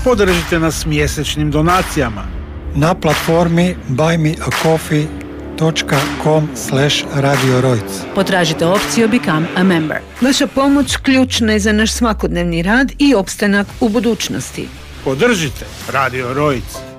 Podržite nas mjesečnim donacijama na platformi buymeacoffee.com/Radio Rojc. Potražite opciju Become a Member. Vaša pomoć ključna je za naš svakodnevni rad i opstanak u budućnosti. Podržite Radio Rojc.